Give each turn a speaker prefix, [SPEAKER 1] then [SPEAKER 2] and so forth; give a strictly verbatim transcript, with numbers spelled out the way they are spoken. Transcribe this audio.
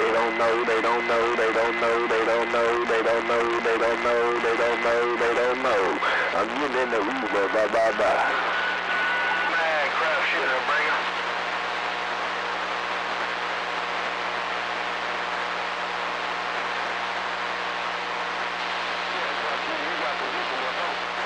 [SPEAKER 1] they don't know, they don't know, they don't know, they don't know, they don't know, they don't know, they don't know, they don't know. I'm getting in the Uber, bye bye bye.